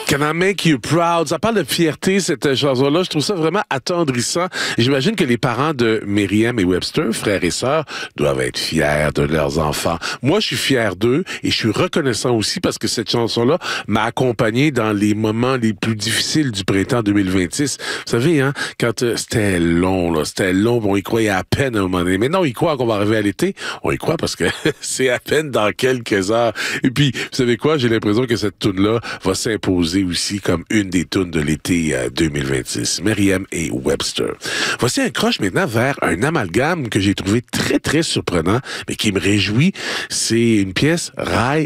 Can I make you proud? Ça parle de fierté, cette chanson-là. Je trouve ça vraiment attendrissant. J'imagine que les parents de Merriam et Webster, frères et sœurs, doivent être fiers de leurs enfants. Moi, je suis fier d'eux et je suis reconnaissant aussi parce que cette chanson-là m'a accompagné dans les moments les plus difficiles du printemps 2026. Vous savez, hein, quand c'était long, on y croyait à peine à un moment donné. Mais non, on y croit qu'on va arriver à l'été. On y croit parce que c'est à peine dans quelques heures. Et puis, vous savez quoi? J'ai l'impression que cette toune-là va s'imposer aussi comme une des tunes de l'été 2026. Merriam et Webster. Voici un croche maintenant vers un amalgame que j'ai trouvé très, très surprenant, mais qui me réjouit. C'est une pièce Rai